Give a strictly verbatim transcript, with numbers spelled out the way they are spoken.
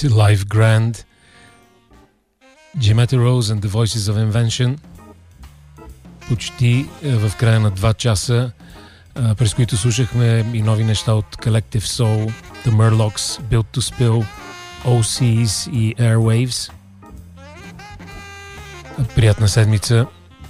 Live Grand, Jimetta Rose and the Voices of Invention, почти в края на два часа, през които слушахме и нови неща от Collective Soul, The Murlocs, Built to Spill, о си's и Airwaves. Приятна седмица.